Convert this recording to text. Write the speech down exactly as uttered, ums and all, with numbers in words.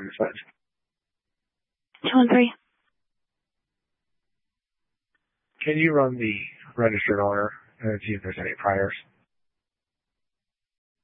Switch. two one three. Can you run the registered owner and see if there's any priors?